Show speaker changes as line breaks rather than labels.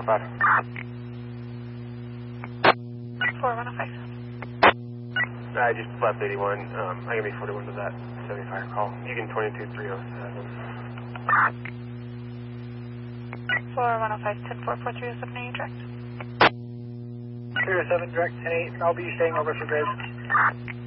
105.
4105.
I just left 81. I can be 41 to that 75 call. You can 22307.
4105, 10-4, 4307, direct.
307, direct 10-8. I'll be staying over for grid.